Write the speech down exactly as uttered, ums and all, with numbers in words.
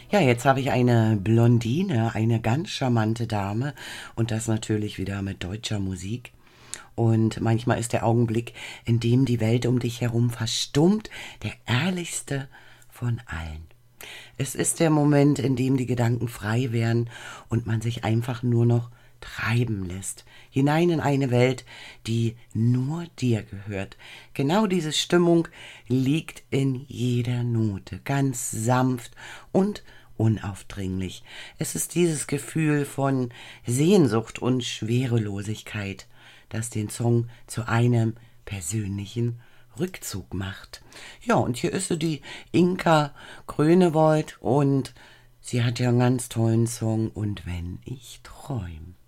Ja, jetzt habe ich eine Blondine, eine ganz charmante Dame und das natürlich wieder mit deutscher Musik. Und manchmal ist der Augenblick, in dem die Welt um dich herum verstummt, der ehrlichste von allen. Es ist der Moment, in dem die Gedanken frei werden und man sich einfach nur noch treiben lässt, hinein in eine Welt, die nur dir gehört. Genau diese Stimmung liegt in jeder Note, ganz sanft und unaufdringlich. Es ist dieses Gefühl von Sehnsucht und Schwerelosigkeit, das den Song zu einem persönlichen Rückzug macht. Ja, und hier ist so die Inka Grönewold und sie hat ja einen ganz tollen Song. Und wenn ich träum.